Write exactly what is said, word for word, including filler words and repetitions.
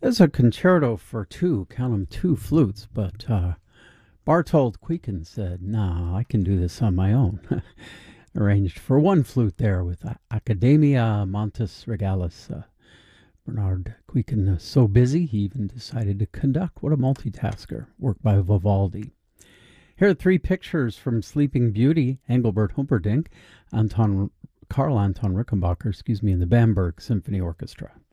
It's a concerto for two, count 'em two flutes, but uh, Bartold Quieken said, nah, I can do this on my own. Arranged for one flute there with Academia Montes Regalis. Uh, Bernard Quieken is so busy, he even decided to conduct. What a multitasker. Work by Vivaldi. Here are three pictures from Sleeping Beauty, Engelbert Humperdinck, Anton, Karl Anton Rickenbacker, excuse me, and the Bamberg Symphony Orchestra.